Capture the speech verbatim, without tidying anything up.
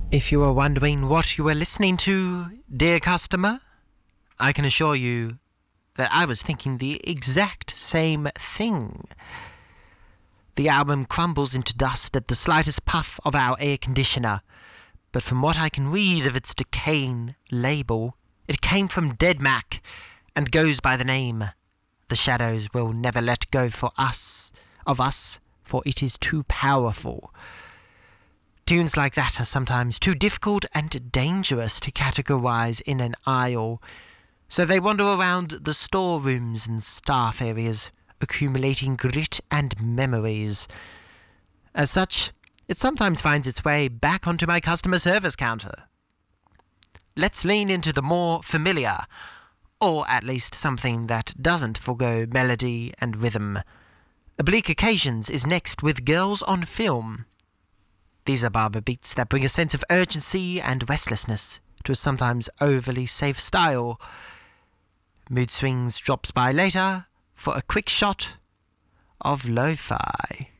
If you are wondering what you are listening to, dear customer, I can assure you that I was thinking the exact same thing. The album crumbles into dust at the slightest puff of our air conditioner, but from what I can read of its decaying label, it came from Dead Mac and goes by the name The Shadows Will Never Let Go for Us, of Us, for it is too powerful. Tunes like that are sometimes too difficult and dangerous to categorize in an aisle, so they wander around the storerooms and staff areas, accumulating grit and memories. As such, it sometimes finds its way back onto my customer service counter. Let's lean into the more familiar, or at least something that doesn't forgo melody and rhythm. Oblique Occasions is next with Girls on Film. These are barber beats that bring a sense of urgency and restlessness to a sometimes overly safe style. Mood Swings drops by later for a quick shot of lo-fi.